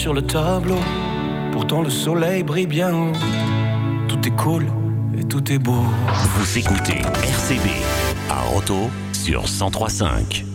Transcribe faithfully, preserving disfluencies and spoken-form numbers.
sur le tableau, pourtant le soleil brille bien haut. Tout est cool et tout est beau. Vous écoutez R C B à Roto sur cent trois virgule cinq.